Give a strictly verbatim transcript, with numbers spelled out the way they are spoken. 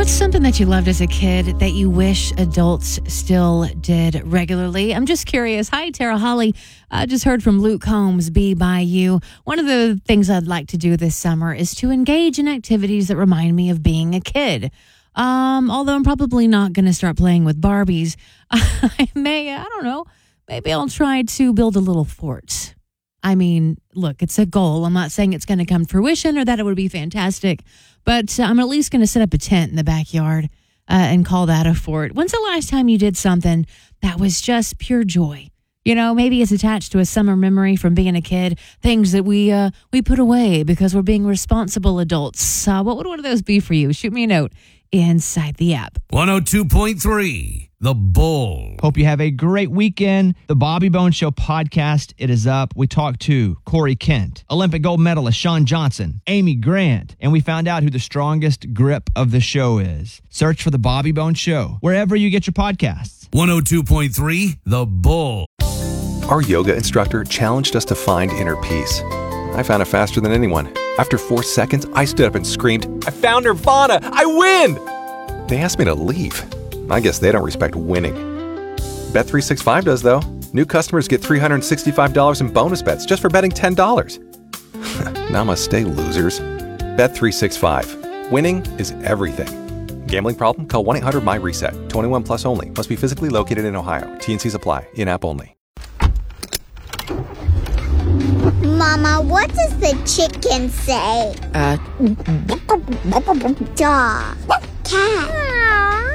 What's something that you loved as a kid that you wish adults still did regularly? I'm just curious. Hi, Tara Holly. I just heard from Luke Combs, Be By You. One of the things I'd like to do this summer is to engage in activities that remind me of being a kid. Um, although I'm probably not going to start playing with Barbies. I may, I don't know, maybe I'll try to build a little fort. I mean, look, it's a goal. I'm not saying it's going to come to fruition or that it would be fantastic, but uh, I'm at least going to set up a tent in the backyard uh, and call that a fort. When's the last time you did something that was just pure joy? You know, maybe it's attached to a summer memory from being a kid, things that we uh, we put away because we're being responsible adults. Uh, what would one of those be for you? Shoot me a note inside the app. one oh two point three The Bull. Hope you have a great weekend. The Bobby Bones Show podcast, it is up. We talked to Corey Kent, Olympic gold medalist Shawn Johnson, Amy Grant, and we found out who the strongest grip of the show is. Search for The Bobby Bones Show wherever you get your podcasts. one oh two point three The Bull. Our yoga instructor challenged us to find inner peace. I found it faster than anyone. After four seconds, I stood up and screamed, "I found Nirvana! I win!" They asked me to leave. I guess they don't respect winning. Bet three sixty-five does, though. New customers get three hundred sixty-five dollars in bonus bets just for betting ten dollars. Namaste, losers. Bet three sixty-five. Winning is everything. Gambling problem? Call one eight hundred my reset. twenty-one plus only. Must be physically located in Ohio. T and Cs apply. In-app only. Mama, what does the chicken say? Uh, Dog. Cat.